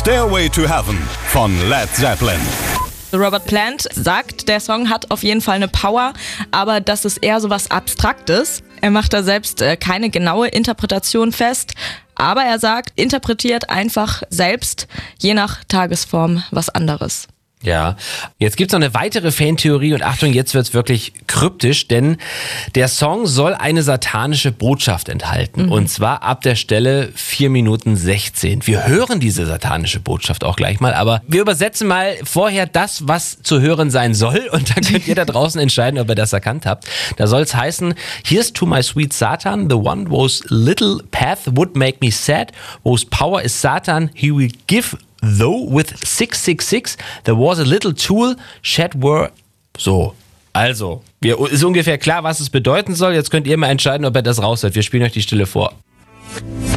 Stairway to Heaven von Led Zeppelin. Robert Plant sagt, der Song hat auf jeden Fall eine Power, aber das ist eher so was Abstraktes. Er macht da selbst keine genaue Interpretation fest, aber er sagt, interpretiert einfach selbst, je nach Tagesform, was anderes. Ja, jetzt gibt's noch eine weitere Fantheorie und Achtung, jetzt wird's wirklich kryptisch, denn der Song soll eine satanische Botschaft enthalten und zwar ab der Stelle 4 Minuten 16. Wir hören diese satanische Botschaft auch gleich mal, aber wir übersetzen mal vorher das, was zu hören sein soll und dann könnt ihr da draußen entscheiden, ob ihr das erkannt habt. Da soll's heißen, here's to my sweet Satan, the one whose little path would make me sad, whose power is Satan, he will give. Though with 666 there was a little tool, shed were... So, also, ist ungefähr klar, was es bedeuten soll. Jetzt könnt ihr mal entscheiden, ob ihr das raushört. Wir spielen euch die Stille vor.